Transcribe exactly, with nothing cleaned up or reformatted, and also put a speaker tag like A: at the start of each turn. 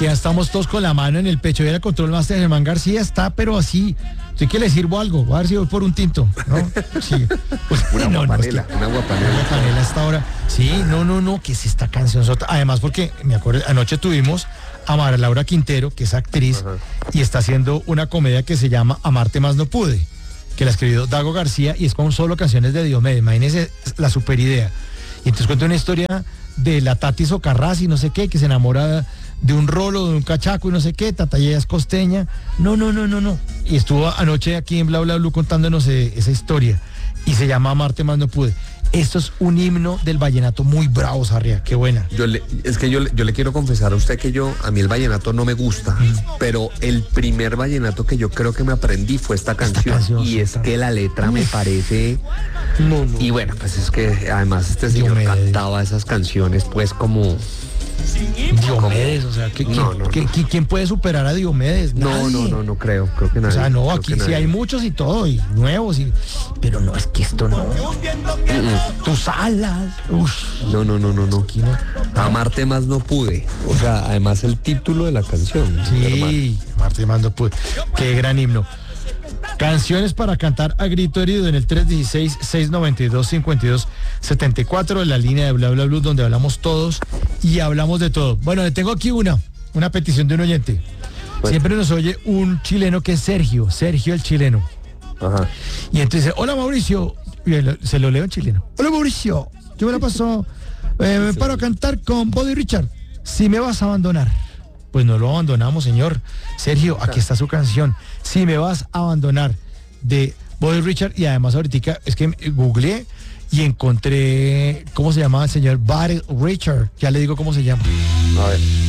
A: aquí ya estamos todos con la mano en el pecho. Y el control master Germán García está, pero así. ¿Usted que le sirvo algo? Voy a ver si voy por un tinto, ¿no? Sí. Pues,
B: una
A: no,
B: guapanela,
A: no, es que,
B: una guapanela.
A: Una guapanela hasta ahora. Sí, no, no, no, que es esta canción. Además, porque me acuerdo, anoche tuvimos a Mara Laura Quintero, que es actriz, ajá, y está haciendo una comedia que se llama Amarte Más No Pude, que la escribió Dago García y es con solo canciones de Diomedes. Imagínense la super idea. Y entonces cuenta una historia de la Tati Socarrás y no sé qué, que se enamora de un rolo, de un cachaco y no sé qué, Tata ya es costeña. No, no, no, no, no. Y estuvo anoche aquí en Bla Bla Blue contándonos eh, esa historia. Y se llama Amarte Más No Pude. Esto es un himno del vallenato muy bravo, Sarria, qué buena.
B: Yo le, es que yo, yo le quiero confesar a usted que yo, a mí el vallenato no me gusta, mm. pero el primer vallenato que yo creo que me aprendí fue esta canción. Esta canción y es que la letra Uf. me parece... No, no. Y bueno, pues es que además este señor Diomedes. cantaba esas canciones pues como...
A: Diomedes, o sea, ¿qué, no, no, ¿qué, no. ¿quién puede superar a Diomedes?
B: No, no, no, no creo, creo que nadie.
A: O sea, no, aquí sí hay muchos y todo, y nuevos, y pero no, es que esto no. Mm-mm. Tus alas. Uf.
B: No, no, no, no, no. no. Amarte Más No Pude. O sea, además el título de la canción.
A: Sí, Amarte Más No Pude. Qué gran himno. Canciones para cantar a grito herido en el tres uno seis, seis nueve dos, cinco dos siete cuatro, en la línea de Bla Bla Blue, donde hablamos todos y hablamos de todo. Bueno, le tengo aquí una, una petición de un oyente. Pues. Siempre nos oye un chileno que es Sergio, Sergio el chileno.
B: Ajá.
A: Y entonces dice, hola Mauricio, y se lo leo en chileno. Hola Mauricio, yo me la paso eh, me paro a cantar con Bobby Richard, Si me vas a abandonar. Pues no lo abandonamos, señor. Sergio, aquí está su canción, Si me vas a abandonar, de Bobby Richard. Y además ahorita es que googleé y encontré, ¿cómo se llama el señor? Bobby Richard. Ya le digo cómo se llama.
B: A ver.